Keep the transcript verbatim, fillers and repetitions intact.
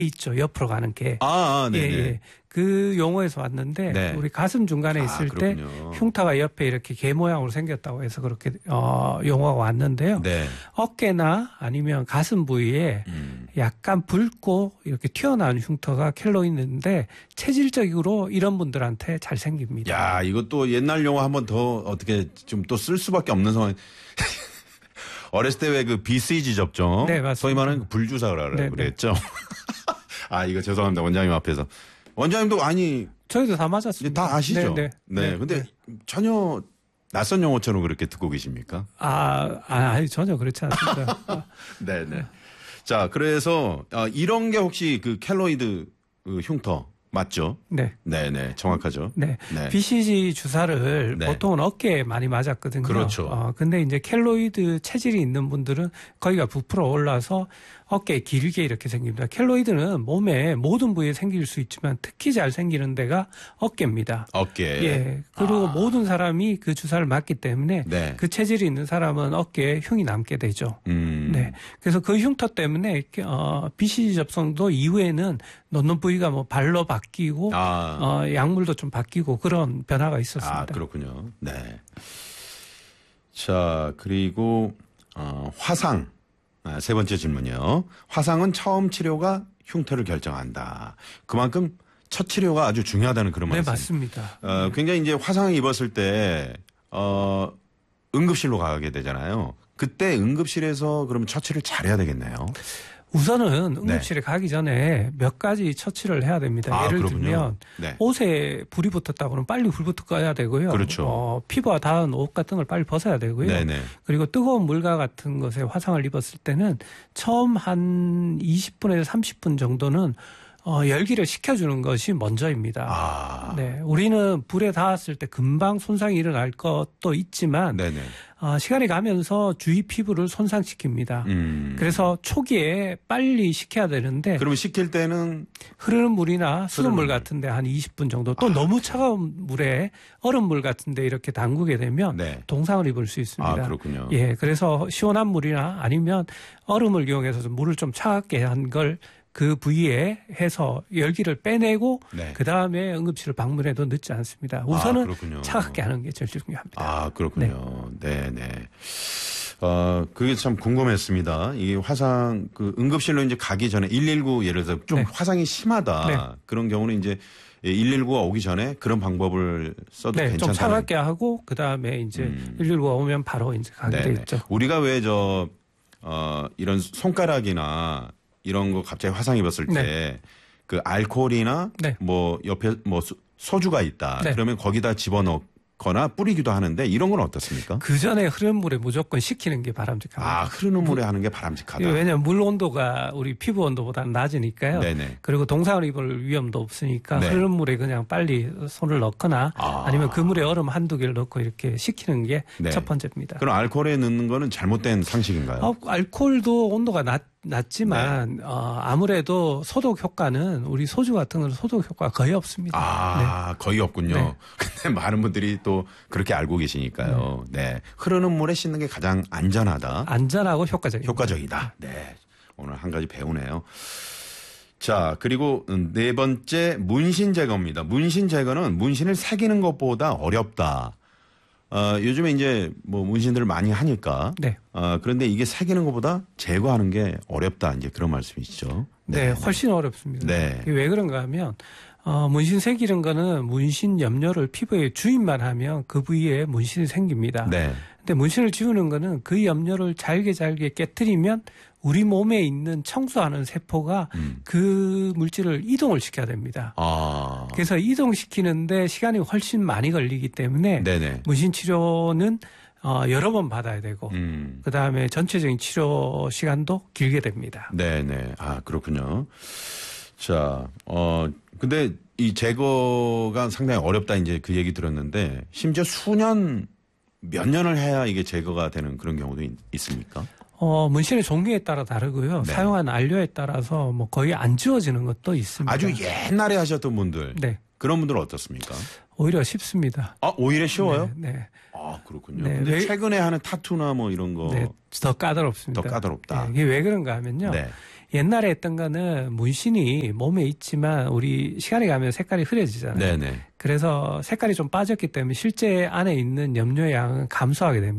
있죠. 옆으로 가는 게. 아, 아 네. 예, 예. 그 용어에서 왔는데 네. 우리 가슴 중간에 있을 아, 때 흉터가 옆에 이렇게 개 모양으로 생겼다고 해서 그렇게 어, 용어가 왔는데요. 네. 어깨나 아니면 가슴 부위에 음. 약간 붉고 이렇게 튀어나온 흉터가 켈로이드인데 체질적으로 이런 분들한테 잘 생깁니다. 야, 이것도 옛날 용어 한 번 더 어떻게 좀 또 쓸 수밖에 없는 상황. 어렸을 때 왜 그 비씨지 접종, 네, 맞습니다. 소위 말하는 불주사라고 네, 그랬죠. 아, 이거 죄송합니다. 원장님 앞에서. 원장님도 아니. 저희도 다 맞았습니다. 다 아시죠? 네. 네. 네. 네. 근데 네. 전혀 낯선 용어처럼 그렇게 듣고 계십니까? 아, 아니, 전혀 그렇지 않습니다. 네네. 네. 자, 그래서 어, 이런 게 혹시 그 켈로이드 그 흉터 맞죠? 네. 네네. 정확하죠. 네. 네. 비씨지 주사를 네. 보통은 어깨에 많이 맞았거든요. 그렇죠. 어, 근데 이제 켈로이드 체질이 있는 분들은 거기가 부풀어 올라서 어깨에 길게 이렇게 생깁니다. 켈로이드는 몸의 모든 부위에 생길 수 있지만 특히 잘 생기는 데가 어깨입니다. 어깨. 예. 그리고 아. 모든 사람이 그 주사를 맞기 때문에 네. 그 체질이 있는 사람은 어깨에 흉이 남게 되죠. 음. 네. 그래서 그 흉터 때문에 어, 비씨지 접종도 이후에는 놓는 부위가 뭐 발로 바뀌고 아. 어, 약물도 좀 바뀌고 그런 변화가 있었습니다. 아, 그렇군요. 네. 자, 그리고 어, 화상. 아, 세 번째 질문이요. 화상은 처음 치료가 흉터를 결정한다. 그만큼 첫 치료가 아주 중요하다는 그런 말씀. 네, 맞습니다. 어, 굉장히 이제 화상을 입었을 때 어, 응급실로 가게 되잖아요. 그때 응급실에서 그러면 처치를 잘해야 되겠네요. 우선은 응급실에 네. 가기 전에 몇 가지 처치를 해야 됩니다. 아, 예를 그렇군요. 들면 네. 옷에 불이 붙었다고 하면 빨리 불부터 꺼야 되고요. 그렇죠. 어, 피부와 닿은 옷 같은 걸 빨리 벗어야 되고요. 네네. 그리고 뜨거운 물과 같은 것에 화상을 입었을 때는 처음 한 이십 분에서 삼십 분 정도는 어, 열기를 식혀주는 것이 먼저입니다. 아. 네. 우리는 불에 닿았을 때 금방 손상이 일어날 것도 있지만, 네네. 어, 시간이 가면서 주위 피부를 손상시킵니다. 음. 그래서 초기에 빨리 식혀야 되는데. 그러면 식힐 때는? 흐르는 물이나 수돗물 같은데 한 이십 분 정도. 또 아. 너무 차가운 물에 얼음물 같은데 이렇게 담그게 되면 네. 동상을 입을 수 있습니다. 아, 그렇군요. 예. 그래서 시원한 물이나 아니면 얼음을 이용해서 물을 좀 차갑게 한 걸 그 부위에 해서 열기를 빼내고 네. 그 다음에 응급실을 방문해도 늦지 않습니다. 우선은 아, 차갑게 하는 게 제일 중요합니다. 아, 그렇군요. 네, 네. 네. 어, 그게 참 궁금했습니다. 이 화상 그 응급실로 이제 가기 전에 일일구 예를 들어서 좀 네. 화상이 심하다 네. 그런 경우는 이제 일일구가 오기 전에 그런 방법을 써도 네, 괜찮다. 좀 차갑게 하고 그 다음에 이제 음. 일일구가 오면 바로 이제 가게 네네. 되죠. 우리가 왜 저 어, 이런 손가락이나 이런 거 갑자기 화상 입었을 때 그 네. 알코올이나 네. 뭐 옆에 뭐 소주가 있다. 네. 그러면 거기다 집어넣거나 뿌리기도 하는데 이런 건 어떻습니까? 그 전에 흐르는 물에 무조건 식히는 게 바람직합니다. 아, 흐르는 물에 하는 게 바람직하다. 왜냐하면 물 온도가 우리 피부 온도보다 낮으니까요. 네네. 그리고 동상을 입을 위험도 없으니까 네. 흐르는 물에 그냥 빨리 손을 넣거나 아. 아니면 그 물에 얼음 한두 개를 넣고 이렇게 식히는 게 첫 네. 번째입니다. 그럼 알코올에 넣는 거는 잘못된 상식인가요? 어, 알코올도 온도가 낮 낮지만 네. 어, 아무래도 소독 효과는 우리 소주 같은 건 소독 효과가 거의 없습니다. 아, 네. 거의 없군요. 네. 근데 많은 분들이 또 그렇게 알고 계시니까요. 네. 네. 흐르는 물에 씻는 게 가장 안전하다. 안전하고 효과적이다. 효과적이다. 네. 오늘 한 가지 배우네요. 자, 그리고 네 번째 문신 제거입니다. 문신 제거는 문신을 새기는 것보다 어렵다. 어, 요즘에 이제 뭐 문신들을 많이 하니까. 네. 어, 그런데 이게 새기는 것보다 제거하는 게 어렵다. 이제 그런 말씀이시죠. 네. 네 훨씬 어렵습니다. 네. 왜 그런가 하면, 어, 문신 새기는 거는 문신 염료를 피부에 주입만 하면 그 부위에 문신이 생깁니다. 네. 근데 문신을 지우는 거는 그 염료를 잘게 잘게 깨뜨리면 우리 몸에 있는 청소하는 세포가 음. 그 물질을 이동을 시켜야 됩니다. 아. 그래서 이동시키는데 시간이 훨씬 많이 걸리기 때문에 네네. 문신 치료는 어, 여러 번 받아야 되고 음. 그다음에 전체적인 치료 시간도 길게 됩니다. 네네. 아, 그렇군요. 자, 어, 근데 이 제거가 상당히 어렵다 이제 그 얘기 들었는데 심지어 수년 몇 년을 해야 이게 제거가 되는 그런 경우도 있, 있습니까? 어, 문신의 종류에 따라 다르고요. 네. 사용한 안료에 따라서 뭐 거의 안 지워지는 것도 있습니다. 아주 옛날에 하셨던 분들. 네. 그런 분들은 어떻습니까? 오히려 쉽습니다. 아, 오히려 쉬워요? 네. 네. 아, 그렇군요. 네. 근데 왜, 최근에 하는 타투나 뭐 이런 거. 네, 더 까다롭습니다. 더 까다롭다. 네, 이게 왜 그런가 하면요. 네. 옛날에 했던 거는 문신이 몸에 있지만 우리 시간이 가면 색깔이 흐려지잖아요. 네네. 그래서 색깔이 좀 빠졌기 때문에 실제 안에 있는 염료의 양은 감소하게 됩니다.